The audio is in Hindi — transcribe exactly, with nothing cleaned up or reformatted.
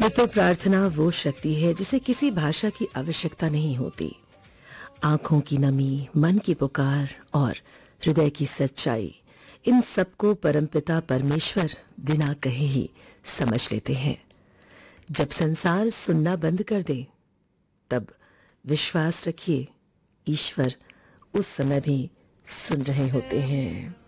मित्र प्रार्थना वो शक्ति है जिसे किसी भाषा की आवश्यकता नहीं होती। आंखों की नमी, मन की पुकार और हृदय की सच्चाई, इन सबको परमपिता परमेश्वर बिना कहे ही समझ लेते हैं। जब संसार सुनना बंद कर दे, तब विश्वास रखिए, ईश्वर उस समय भी सुन रहे होते हैं।